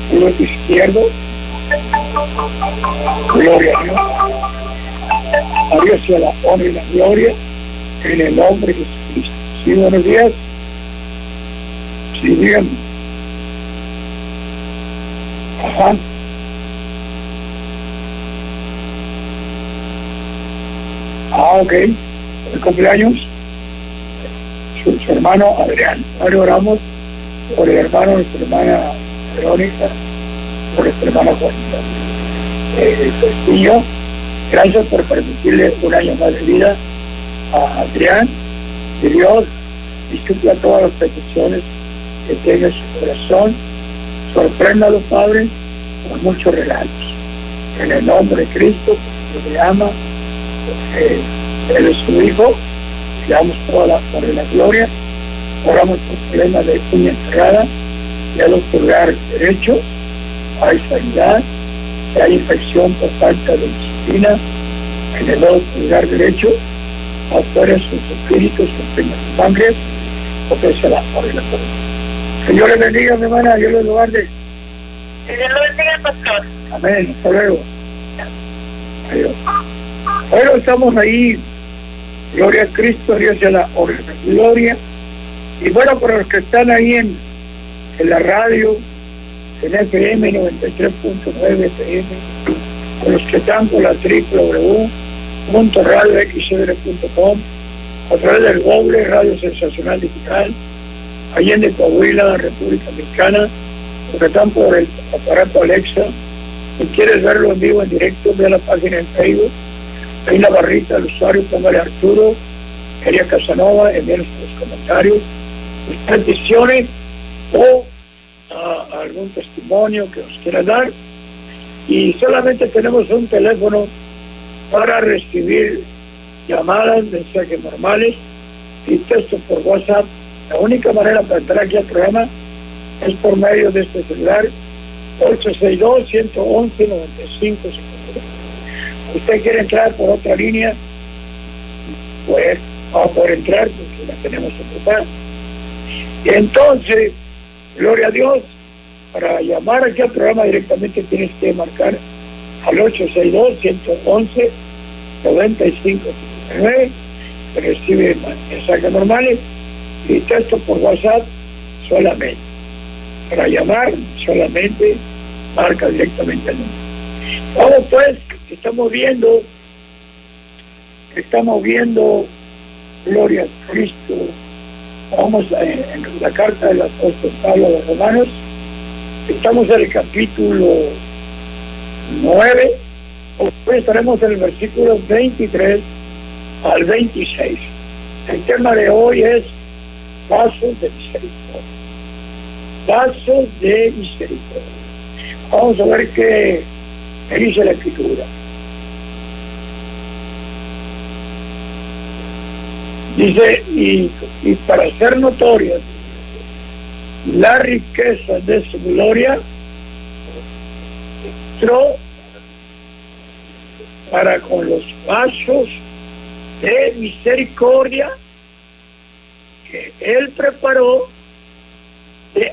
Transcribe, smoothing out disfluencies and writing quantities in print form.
escudo izquierdo. Gloria a Dios. A Dios sea la honra y la gloria en el nombre de Jesucristo. Sí, buenos días. Sí, díganme. Ajá. Ok. El cumpleaños. Su hermano Adrián. Ahora oramos por el hermano, nuestra hermana Verónica, por nuestra hermana Juanita. Castillo, gracias por permitirle un año más de vida a Adrián. Que Dios cumpla todas las peticiones que tenga en su corazón. Sorpréndalo, Padre, con muchos regalos. En el nombre de Cristo, que le ama, Él es su Hijo, le damos toda la gloria. Oramos por problemas de uña encerrada, de los pulgares derecho, hay sanidad, hay infección por falta de disciplina en el dedo pulgar derecho, afuera sus espíritus, sus peñas de sangre, porque se la gloria. Señor les bendiga, mi hermana, Dios les guarde. Dios lo bendiga, pastor. Amén, hasta luego. Adiós. Bueno, estamos ahí, gloria a Cristo, Dios sea la gloria. Y bueno, para los que están ahí en la radio, en FM 93.9 FM, con los que están por la www.radioxcr.com, a través del Google, Radio Sensacional Digital, Allende Coahuila, República Mexicana, los que están por el aparato Alexa. Si quieres verlo en vivo, en directo, ve a la página en Facebook, ahí en la barrita del usuario, póngale Arturo, Elia Casanova, envíenos sus comentarios, sus peticiones o algún testimonio que nos quiera dar. Y solamente tenemos un teléfono para recibir llamadas, mensajes normales y textos por WhatsApp. La única manera para entrar aquí al programa es por medio de este celular 862-111-9552. Usted quiere entrar por otra línea, pues va a poder entrar porque la tenemos ocupada. Y entonces, gloria a Dios, para llamar aquí al programa directamente tienes que marcar al 862-111-9559, que recibe mensajes normales y texto por WhatsApp solamente. Para llamar solamente marca directamente el número. Vamos pues, estamos viendo gloria a Cristo. Vamos en la carta del apóstol Pablo a los Romanos. Estamos en el capítulo 9. Hoy estaremos en el versículo 23 al 26. El tema de hoy es vasos de misericordia. Vasos de misericordia. Vamos a ver qué dice la Escritura. Dice, y para ser notorias la riqueza de su gloria, entró para con los vasos de misericordia que Él preparó